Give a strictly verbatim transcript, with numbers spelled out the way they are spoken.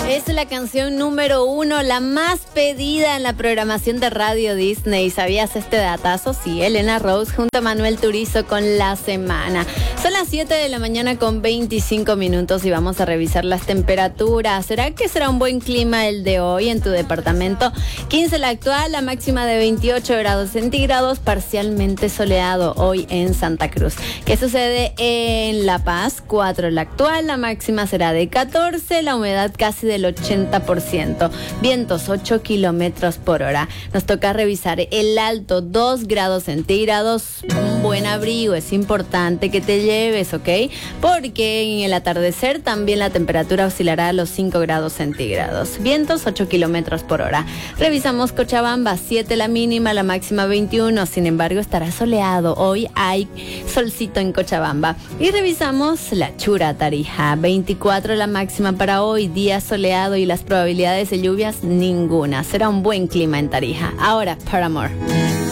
Es la canción número uno, la más pedida en la programación de Radio Disney. ¿Sabías este datazo? Sí, Elena Rose junto a Manuel Turizo con La Semana. Son las siete de la mañana con veinticinco minutos y vamos a revisar las temperaturas. ¿Será que será un buen clima el de hoy en tu departamento? quince la actual, la máxima de veintiocho grados centígrados, parcialmente soleado hoy en Santa Cruz. ¿Qué sucede en La Paz? cuatro la actual, la máxima será de catorce, la humedad casi del ochenta por ciento, vientos ocho kilómetros por hora. Nos toca revisar el alto, dos grados centígrados, un buen abrigo, es importante que te lleves, ¿ok? Porque en el atardecer también la temperatura oscilará a los cinco grados centígrados, vientos ocho kilómetros por hora. Revisamos Cochabamba, siete la mínima, la máxima veintiuno, sin embargo estará soleado, hoy hay solcito en Cochabamba. Y revisamos la Chura, Tarija, veinticuatro la máxima para hoy, día soleado y las probabilidades de lluvias ninguna. Será un buen clima en Tarija. Ahora, Paramore.